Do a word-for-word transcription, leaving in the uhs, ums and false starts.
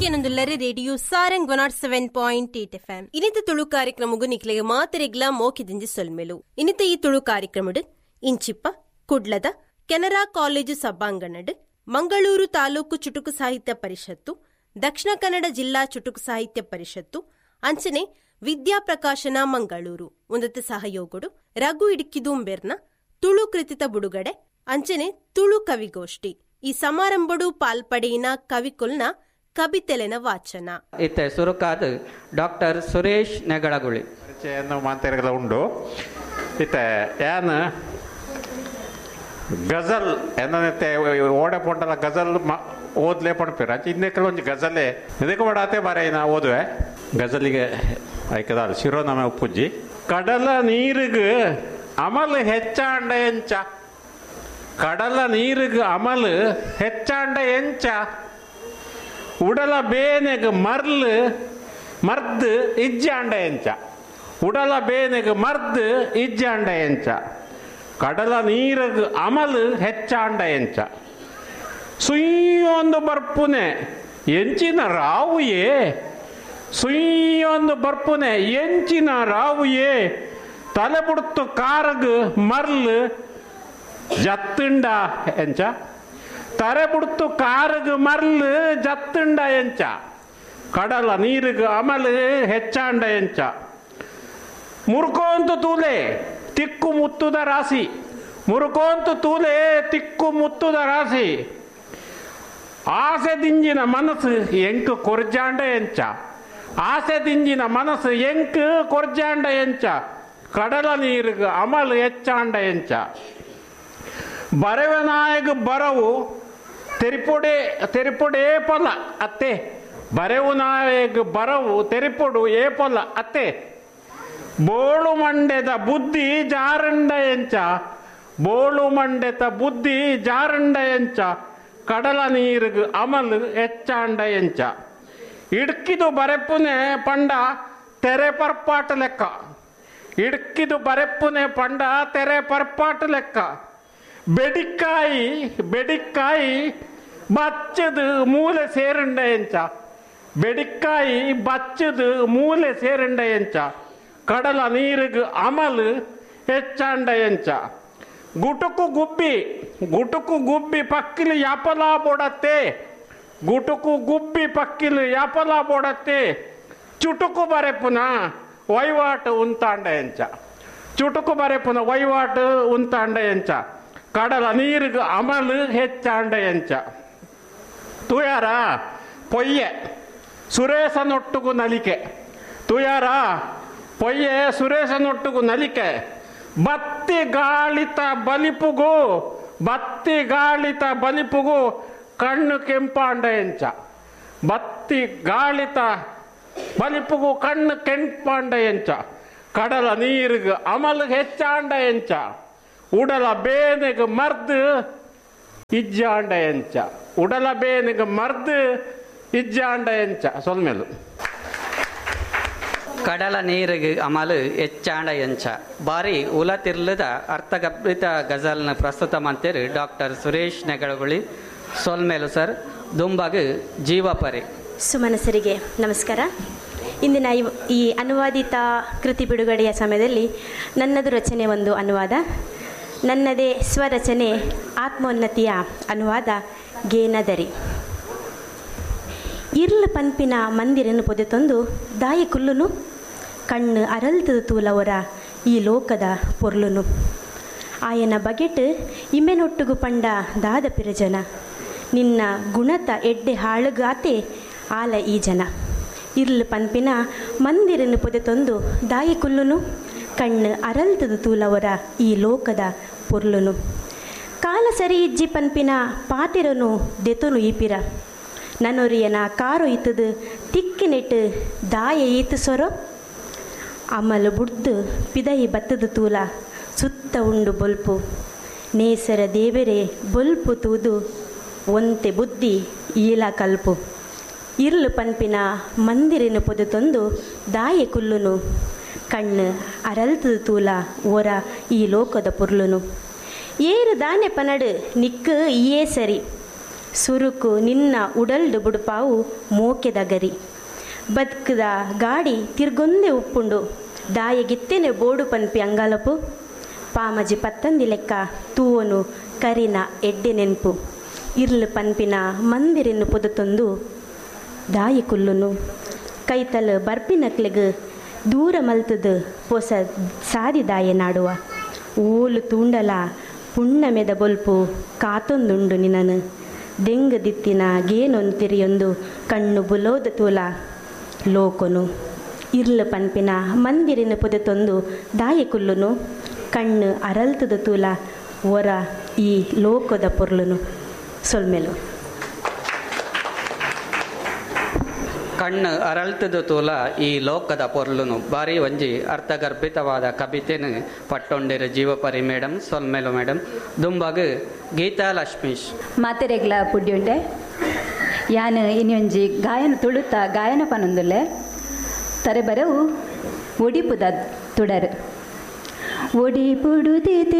ಕೇನೊಂದುಲ್ಲರೆ radio Sarang one not seven point eight F M ಇನ್ನಿತ Tulu ಕಾರ್ಯಕ್ರಮಗು ನಿಕ್ಲೆಗೆ ಮಾತರೆಗ್ಲ ಮೋಕಿದಿಂಜಿ ಸೊಲ್ಮೆಲು ಇನ್ನಿತ ಈ ತುಳು ಕಾರ್ಯಕ್ರಮಡು ಇಂಚಿಪ್ಪ ಕುಡ್ಲದ ಕೆನರಾ ಕಾಲೇಜು ಸಭಾಂಗಣಡ್ ಮಂಗಳೂರು ತಾಲೂಕು ಚುಟುಕು ಸಾಹಿತ್ಯ ಪರಿಷತ್ತು ದಕ್ಷಿಣ ಕನ್ನಡ ಜಿಲ್ಲಾ ಚುಟುಕು ಸಾಹಿತ್ಯ ಪರಿಷತ್ತು ಅಂಚನೆ ವಿದ್ಯಾಪ್ರಕಾಶನ ಮಂಗಳೂರು ಉನ್ನತ ಸಹಯೋಗಡು ರಘು ಇಡ್ಕಿದುಂಬೆರ್ನ ತುಳು ಕೃತಿತ ಬುಡುಗಡೆ ಅಂಚನೆ ತುಳು ಕವಿಗೋಷ್ಠಿ ಈ ಸಮಾರಂಭಡು ಪಾಲ್ಪಡೆಯಿನ ಕವಿಕುಲ್ನ ಕವಿತೆಲೆನ ವಾಚನ ಇತ್ತೆ ಸುರುಕಾದ ಡಾಕ್ಟರ್ ಸುರೇಶ್ ನೆಗಳಗುಳಿ ಪರಿಚಯ ಮಾತಾಡಗಳ ಉಂಡು ಇತ್ತೆ ಏನ್ ಗಜಲ್ ಏನತ್ತೆ ಓಡೆ ಪೊಂಡಲ ಗಜಲ್ ಓದ್ಲೇ ಪಡ್ಪೇರ ಇನ್ನೇ ಕೆಲವೊಂದು ಗಜಲೇ ಇದಕ್ಕೆ ಬಡಾತೆ ಬರೆಯಿನ ಓದುವೆ ಗಜಲಿಗೆ ಆಯ್ಕದ ಶಿರೋನಾಮೆ ಉಪ್ಪುಜ್ಜಿ ಕಡಲ ನೀರಿಗ ಅಮಲ್ ಹೆಚ್ಚಾಂಡ ಎಂಚ ಕಡಲ ನೀರಿಗ ಅಮಲ್ ಹೆಚ್ಚಾಂಡ ಎಂಚ ಉಡಲ ಬೇನೆಗ ಮರ್ಲ್ ಮರ್ದ್ ಇಜ್ಜಾಂಡ ಎಂಚ ಉಡಲ ಬೇನೆಗ ಮರ್ದ್ ಇಜ್ಜಾಂಡ ಎಂಚ ಕಡಲ ನೀರಗ ಅಮಲ್ ಹೆಚ್ಚಾಂಡ ಎಂಚ ಸುಯ್ಯೊಂದು ಬರ್ಪುನೆ ಎಂಚಿನ ರಾವುಯೇ ಸುಯ್ಯೊಂದು ಬರ್ಪುನೆ ಎಂಚಿನ ರಾವುಯೇ ತಲೆ ಬುಡ್ತು ಕಾರಗ ಮರ್ಲ್ ಜತ್ತುಂಡ ಎಂಚ ತರೆ ಬುಡ್ತು ಕಾರಗ ಮರ್ಲ್ ಜತ್ತುಂಡ ಎಂಚ ಕಡಲ ನೀರಿಗ ಅಮಲ್ ಹೆಚ್ಚಾಂಡ ಎಂಚ ಮುರ್ಕೋಂತು ತೂಲೆ ತಿಕ್ಕು ಮುತ್ತುದ ರಾಶಿ ಮುರ್ಕೋಂತು ತೂಲೆ ತಿಕ್ಕು ಮುತ್ತುದ ರಾಶಿ ಆಸೆ ದಿಂಜಿನ ಮನಸ್ಸು ಎಂಕ್ ಕೊರ್ಜಾಂಡ ಎಂಚ ಆಸೆ ದಿಂಜಿನ ಮನಸ್ಸು ಎಂಕ್ ಕೊರ್ಜಾಂಡ ಎಂಚ ಕಡಲ ನೀರಿಗ ಅಮಲ್ ಹೆಚ್ಚಾಂಡ ಎಂಚ ಬರೆವನಾಯಕ ಬರವು ತೆರಿಪೊಡೆ ತೆರಿಪೊಡೆ ಏಪಲ ಅತ್ತೆ ಬರೆವು ನಾಯಕ ಬರವು ತೆರಿಪೊಡು ಏಪಲ ಅತ್ತೆ ಬೋಳು ಮಂಡೆದ ಬುದ್ಧಿ ಜಾರಂಡ ಎಂಚ ಬೋಳು ಮಂಡೆತ ಬುದ್ಧಿ ಜಾರಂಡ ಎಂಚ ಕಡಲ ನೀರಿಗ ಅಮಲ್ ಹೆಚ್ಚಾಂಡ ಎಂಚ ಇಡ್ಕಿದು ಬರೆಪುನೆ ಪಂಡ ತೆರೆ ಪರ್ಪಾಟ ಲೆಕ್ಕ ಇಡ್ಕಿದು ಬರೆಪುನೆ ಪಂಡ ತೆರೆ ಪರ್ಪಾಟ ಲೆಕ್ಕ ಬೆಡಿಕಾಯಿ ಬೆಡಿಕಾಯಿ ಬಚ್ಚದು ಮೂಲೆ ಸೇರಂಡ ಎಂಚ ಬೆಡಿಕಾಯಿ ಬಚ್ಚದು ಮೂಲೆ ಸೇರಂಡ ಎಂಚ ಕಡಲ ನೀರಿಗ ಅಮಲ್ ಹೆಚ್ಚಾಂಡ ಎಂಚ ಗುಟುಕು ಗುಬ್ಬಿ ಗುಟುಕು ಗುಬ್ಬಿ ಪಕ್ಕಿಲು ಯಾಪಲ ಬೋಡತ್ತೆ ಗುಟುಕು ಗುಬ್ಬಿ ಪಕ್ಕಿಲು ಯಾಪಲ ಬೋಡತ್ತೆ ಚುಟುಕು ಬರೆಪುನ ವಹಿವಾಟು ಉಂತಾಂಡ ಎಂಚ ಚುಟುಕು ಬರೆಪುನ ವಹಿವಾಟು ಉಂತಾಂಡ ಎಂಚ ಕಡಲ ನೀರಿಗ ಅಮಲ್ ಹೆಚ್ಚಾಂಡ ಎಂಚ ತುಯಾರ ಪೊಯ್ಯೆ ಸುರೇಶನೊಟ್ಟುಗು ನಲಿಕೆ ತುಯಾರ ಪೊಯ್ಯೆ ಸುರೇಶನೊಟ್ಟುಗು ನಲಿಕೆ ಬತ್ತಿ ಗಾಳಿತ ಬಲಿಪುಗು ಬತ್ತಿ ಗಾಳಿತ ಬಲಿಪುಗು ಕಣ್ಣು ಕೆಂಪಾಂಡ ಎಂಚ ಬತ್ತಿ ಗಾಳಿತ ಬಲಿಪುಗು ಕಣ್ಣು ಕೆಂಪಾಂಡ ಎಂಚ ಕಡಲ ನೀರಿಗ ಅಮಲ್ ಹೆಚ್ಚಾಂಡ ಎಂಚ ಉಡಲ ಬೇನೆಗ ಮರ್ದ್ ಇಜ್ಜಾಂಡ ಎಂಚ ಉಡಲ ಬೇನೆಗ ಮರ್ದ್ ಇಜ್ಜಾಂಡ ಎಂಚ ಸೊಲ್ಮೆಲು ಕಡಲ ನೀರಿಗೆ ಅಮಲು ಹೆಚ್ಚಾಂಡ ಎಂಚ ಬಾರಿ ಉಲತಿರ್ಲದ ಅರ್ಥಗರ್ಭಿತ ಗಜಲ್ನ ಪ್ರಸ್ತುತ ಮಂತ್ರಿ ಡಾಕ್ಟರ್ ಸುರೇಶ್ ನೆಗಳಗುಳಿ ಸೊಲ್ಮೇಲು ಸರ್ ದುಂಬಗ್ ಜೀವಪರಿ ಸುಮನಸರಿಗೆ ನಮಸ್ಕಾರ. ಇಂದಿನ ಈ ಅನುವಾದಿತ ಕೃತಿ ಬಿಡುಗಡೆಯ ಸಮಯದಲ್ಲಿ ನನ್ನದು ರಚನೆ ಒಂದು ಅನುವಾದ, ನನ್ನದೇ ಸ್ವರಚನೆ ಆತ್ಮೋನ್ನತಿಯ ಅನುವಾದ ಗೇನದರಿ. ಇರ್ಲ ಪನ್ಪಿನ ಮಂದಿರನು ಪೊದೆತೊಂದು ದಾಯಿ ಕುಲ್ಲುನು ಕಣ್ಣು ಅರಲ್ತದ ತೂಲವರ ಈ ಲೋಕದ ಪೊರ್ಲುನು ಆಯನ ಬಗೆಟ್ ಇಮೆನೊಟ್ಟುಗು ಪಂಡ ದಾದ ಪಿರಜನ ನಿನ್ನ ಗುಣತ ಎಡ್ಡೆ ಹಾಳುಗಾತೆ ಆಲ ಈ ಜನ. ಇರ್ಲು ಪನ್ಪಿನ ಮಂದಿರನು ಪೊದೆತೊಂದು ದಾಯಿ ಕುಲ್ಲುನು ಕಣ್ಣು ಅರಲ್ತದ ತೂಲವರ ಈ ಲೋಕದ ಪೊರ್ಲುನು ಕಾಲ ಸರಿ ಇಜ್ಜಿ ಪನ್ಪಿನ ಪಾತಿರನು ದೆತನು ಈಪಿರ ನನ್ನೊರಿಯನ ಕಾರು ಇತ್ತದು ತಿಕ್ಕಿನೆಟ್ಟು ದಾಯ ಈತು ಸೊರೋ ಅಮಲು ಬುಡ್ದು ಪಿದಯಿ ಬತ್ತದ ತೂಲ ಸುತ್ತ ಉಂಡು ಬೊಲ್ಪು ನೇಸರ ದೇವರೇ ಬೊಲ್ಪು ತೂದು ಒಂತೆ ಬುದ್ಧಿ ಈಲ ಕಲ್ಪು. ಇರ್ಲು ಪನ್ಪಿನ ಮಂದಿರಿನ ಪೊದೆತೊಂದು ದಾಯ ಕುಲ್ಲುನು ಕಣ್ಣು ಅರಲ್ತದ ತೂಲ ಓರ ಈ ಲೋಕದ ಪುರ್ಲುನು ಏರು ದಾನೆ ಪನಡು ನಿಕ್ಕು ಈಯೇ ಸರಿ ಸುರುಕು ನಿನ್ನ ಉಡಲ್ಡು ಬುಡುಪಾವು ಮೋಕೆದ ಗರಿ ಬದುಕದ ಗಾಡಿ ತಿರ್ಗೊಂದೆ ಉಪ್ಪುಂಡು ದಾಯಗಿತ್ತೇನೆ ಬೋಡು ಪನ್ಪಿ ಅಂಗಾಲಪು ಪಾಮಜಿ ಪತ್ತಂದಿ ಲೆಕ್ಕ ತೂವನು ಕರಿನ ಎಡ್ಡೆ ನೆನ್ಪು ಇರ್ಲು ಪನ್ಪಿನ ಮಂದಿರೆನ್ನು ಪೊದತೊಂದು ದಾಯಿ ಕುಲ್ಲುನು ಕೈತಲು ಬರ್ಪಿನಕ್ಲೆಗ್ ದೂರ ಮಲ್ತದು ಪೊಸ ಸಾದಿ ದಾಯೆ ನಾಡುವ ಓಲು ತೂಂಡಲ ಪುಣ್ಣಮೆದ ಬೊಲ್ಪು ಕಾತೊಂದುಂಡು ನಿನನು ದೆಂಗ ದಿತ್ತಿನ ಗೇನೊಂದು ತಿರಿಯೊಂದು ಕಣ್ಣು ಬುಲೋದ ತೂಲ ಲೋಕೊನು ಇರ್ಲು ಪನ್ಪಿನ ಮಂದಿರಿನ ಪೊದೆತೊಂದು ದಾಯಿ ಕುಲ್ಲುನು ಕಣ್ಣು ಅರಲ್ತದ ತೂಲ ಒರ ಈ ಲೋಕದ ಪೊರ್ಲುನು ಸೊಲ್ಮೆಲು ಕಣ್ಣು ಅರಳ್ತದ ತೂಲ ಈ ಲೋಕದ ಪೊರ್ಲುನು ಬಾರಿ ಒಂಜಿ ಅರ್ಥಗರ್ಭಿತವಾದ ಕವಿತೆನು ಪಟ್ಟೊಂಡಿರು ಜೀವಪರಿ ಮೇಡಮ್ ಸೊಲ್ಮೆಲು ಮೇಡಮ್ ದುಂಬಾಗ ಗೀತಾ ಲಕ್ಷ್ಮೀಶ್ ಮಾತೆರೆಗ್ಲ ಪುಡ್ಯುಂಡೆ ಯಾನು ಇನ್ನೊಂಜಿ ಗಾಯನ ತುಳುತ್ತ ಗಾಯನ ಪನೊಂದುಲ್ಲೆ ತರೆ ಬರವು ಒಡಿಪುದ ತುಡರು ಒಡಿ ಪುಡುದಿದೆ